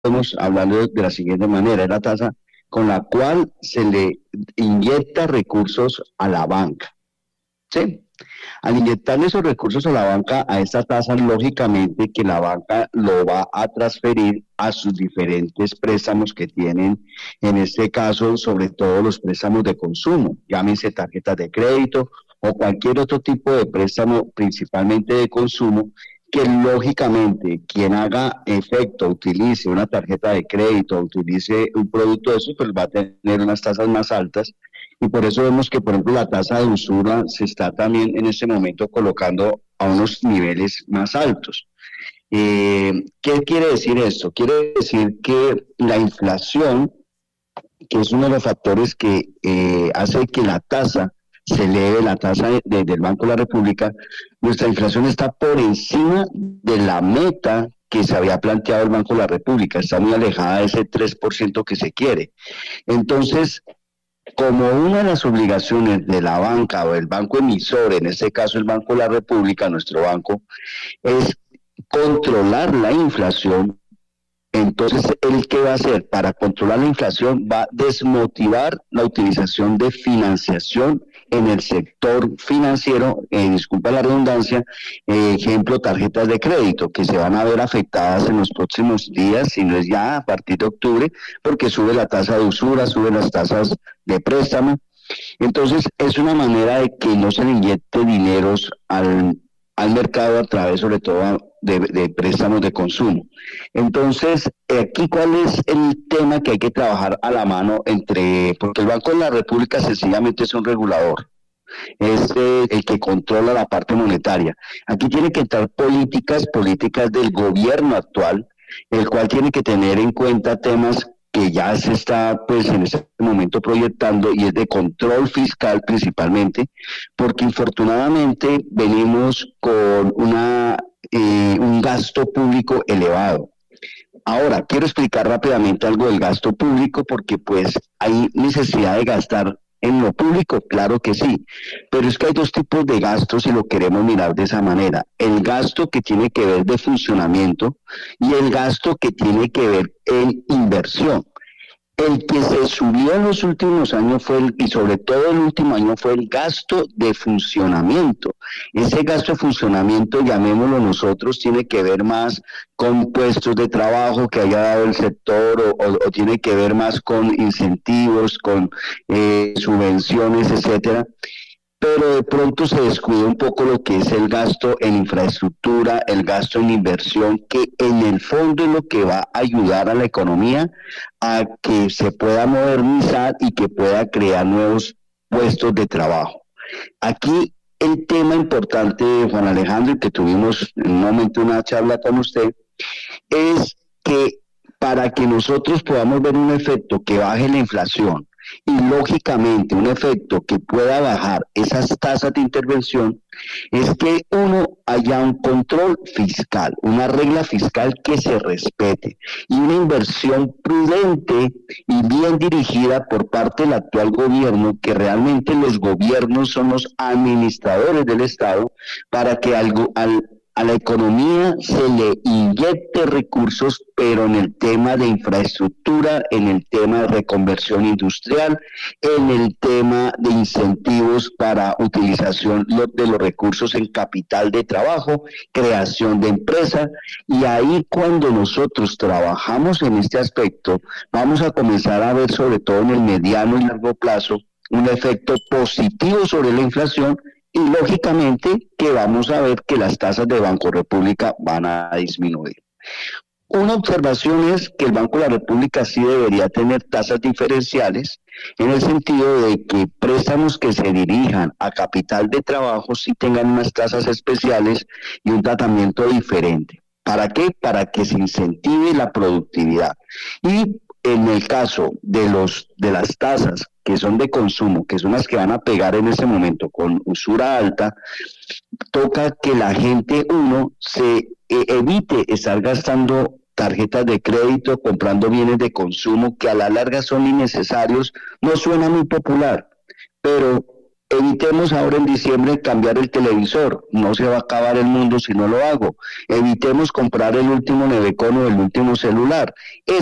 podemos hablarlo de la siguiente manera, es la tasa con la cual se le inyecta recursos a la banca, ¿sí? Al inyectarle esos recursos a la banca, a esta tasa, lógicamente que la banca lo va a transferir a sus diferentes préstamos que tienen, en este caso, sobre todo los préstamos de consumo, llámense tarjetas de crédito o cualquier otro tipo de préstamo, principalmente de consumo, que lógicamente quien haga efecto, utilice una tarjeta de crédito, utilice un producto de eso, pues va a tener unas tasas más altas y por eso vemos que, por ejemplo, la tasa de usura se está también en este momento colocando a unos niveles más altos. ¿Qué quiere decir esto? Quiere decir que la inflación, que es uno de los factores que hace que la tasa se eleve, la tasa del Banco de la República, nuestra inflación está por encima de la meta que se había planteado el Banco de la República, está muy alejada de ese 3% que se quiere. Entonces, como una de las obligaciones de la banca o el banco emisor, en este caso el Banco de la República, nuestro banco, es controlar la inflación. Entonces, ¿el qué va a hacer? Para controlar la inflación, va a desmotivar la utilización de financiación en el sector financiero, disculpa la redundancia, ejemplo, tarjetas de crédito, que se van a ver afectadas en los próximos días, si no es ya a partir de octubre, porque sube la tasa de usura, sube las tasas de préstamo. Entonces, es una manera de que no se le inyecte dineros al mercado a través, sobre todo, de préstamos de consumo. Entonces, aquí cuál es el tema que hay que trabajar a la mano porque el Banco de la República sencillamente es un regulador, es el que controla la parte monetaria. Aquí tiene que entrar políticas del gobierno actual, el cual tiene que tener en cuenta temas que ya se está pues en este momento proyectando y es de control fiscal principalmente, porque infortunadamente venimos con un gasto público elevado. Ahora, quiero explicar rápidamente algo del gasto público porque pues hay necesidad de gastar en lo público, claro que sí, pero es que hay dos tipos de gastos si lo queremos mirar de esa manera. El gasto que tiene que ver de funcionamiento y el gasto que tiene que ver en inversión. El que se subió en los últimos años y sobre todo el último año, fue el gasto de funcionamiento. Ese gasto de funcionamiento, llamémoslo nosotros, tiene que ver más con puestos de trabajo que haya dado el sector o tiene que ver más con incentivos, con subvenciones, etcétera. Pero de pronto se descuida un poco lo que es el gasto en infraestructura, el gasto en inversión, que en el fondo es lo que va a ayudar a la economía a que se pueda modernizar y que pueda crear nuevos puestos de trabajo. Aquí el tema importante, Juan Alejandro, y que tuvimos en un momento una charla con usted, es que para que nosotros podamos ver un efecto que baje la inflación, y lógicamente un efecto que pueda bajar esas tasas de intervención, es que haya un control fiscal, una regla fiscal que se respete y una inversión prudente y bien dirigida por parte del actual gobierno, que realmente los gobiernos son los administradores del Estado, para que a la economía se le inyecte recursos, pero en el tema de infraestructura, en el tema de reconversión industrial, en el tema de incentivos para utilización de los recursos en capital de trabajo, creación de empresas, y ahí cuando nosotros trabajamos en este aspecto, vamos a comenzar a ver, sobre todo en el mediano y largo plazo, un efecto positivo sobre la inflación. Y lógicamente que vamos a ver que las tasas de Banco República van a disminuir. Una observación es que el Banco de la República sí debería tener tasas diferenciales, en el sentido de que préstamos que se dirijan a capital de trabajo sí tengan unas tasas especiales y un tratamiento diferente. ¿Para qué? Para que se incentive la productividad. Y en el caso de las tasas que son de consumo, que son las que van a pegar en ese momento con usura alta, toca que la gente, se evite estar gastando tarjetas de crédito, comprando bienes de consumo que a la larga son innecesarios. No suena muy popular, pero Evitemos ahora en diciembre cambiar el televisor, no se va a acabar el mundo si no lo hago. Evitemos comprar el último nevecón o el último celular.